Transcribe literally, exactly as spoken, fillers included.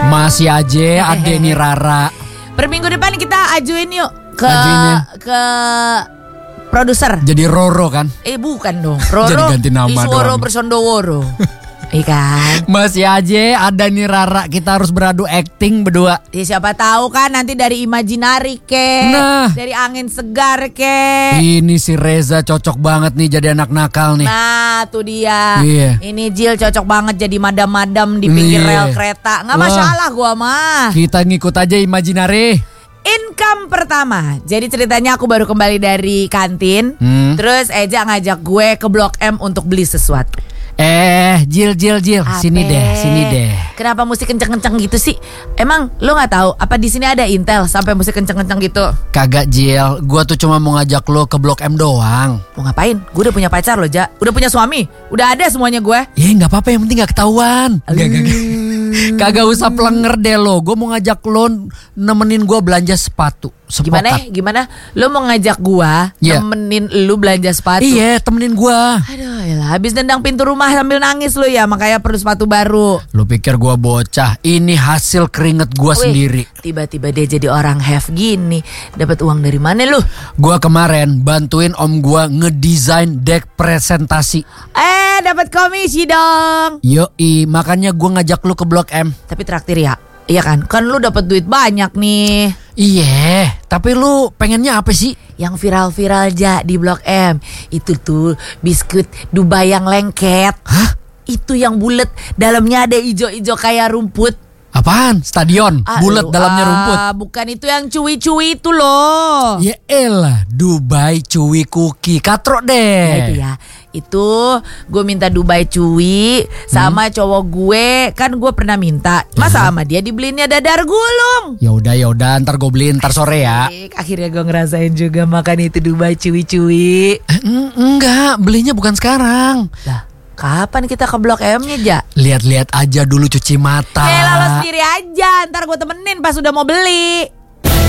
Masih aja ada nih Rara. Per minggu depan kita ajuin yuk ke Ajuin ya. ke produser. Jadi Roro kan? Eh bukan dong. Roro. Jadi ganti nama Isworo doang. Bersondoworo. Iya kan? Masih aja ada nih Rara. Kita harus beradu acting berdua. Ya siapa tahu kan nanti dari Imaginary ke, Nah. dari Angin Segar ke. Ini si Reza cocok banget nih jadi anak nakal nih. Nah tuh dia. Iya. Ini Jill cocok banget jadi madam-madam di pinggir Iya. rel kereta. Nggak Wah. masalah gua mah. Kita ngikut aja Imaginary. Income pertama. Jadi ceritanya aku baru kembali dari kantin. Hmm. Terus Eja ngajak gue ke Blok M untuk beli sesuatu. Eh, Jil, Jil, Jil, sini Ape? deh, sini deh. Kenapa mesti kenceng-kenceng gitu sih? Emang lo nggak tahu apa di sini ada Intel sampai mesti kenceng-kenceng gitu? Kagak Jil, gua tuh cuma mau ngajak lo ke Blok M doang. Mau ngapain? Gue udah punya pacar loh, Ja. Udah punya suami. Udah ada semuanya gue. Ya nggak apa-apa, yang penting nggak ketahuan. Gak, gak, gak. Kagak usah pelenger deh lo. Gue mau ngajak lo nemenin gue belanja sepatu. Gimana? Sepokat. Gimana? Lo mau ngajak gua Iya. nemenin lu belanja sepatu? Iya, temenin gue. Aduh, yalah, habis nendang pintu rumah sambil nangis lu ya, makanya perlu sepatu baru. Lo pikir gue bocah? Ini hasil keringet gue Wih, sendiri. tiba-tiba dia jadi orang have gini. Dapat uang dari mana lu? Gue kemarin bantuin om gue ngedesain deck presentasi. Eh, dapat komisi dong. Yoi, makanya gue ngajak lo ke Blok M. Tapi traktir ya. Iya kan? Kan lu dapat duit banyak nih. Iya, tapi lu pengennya apa sih? Yang viral-viral aja di Blok M. Itu tuh biskuit Dubai yang lengket. Hah? Itu yang bulat, dalamnya ada ijo-ijo kayak rumput. Apaan? Stadion, Ah, bulat lu, dalamnya ah, rumput. bukan itu yang cuy-cuy itu loh. Ya elah, Dubai Cuy Cookie. Katrok Nah, itu deh. ya. Itu gue minta Dubai cuy sama cowok gue, kan gue pernah minta. Masa sama dia dibeliinnya dadar gulung. Ya udah ya udah, ntar gue beliin ntar sore ya. Eh, akhirnya gue ngerasain juga makan itu Dubai cuy-cuy. Eh, en- enggak, belinya bukan sekarang. Lah, kapan kita ke Blok M-nya, Ja? Lihat-lihat aja dulu cuci mata. Ya lah, lo sendiri aja, ntar gue temenin pas udah mau beli.